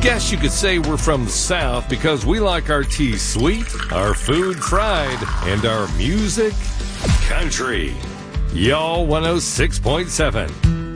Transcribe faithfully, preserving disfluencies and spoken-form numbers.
guess you could say we're from the South because we like our tea sweet, our food fried, and our music country. Y'all one oh six point seven.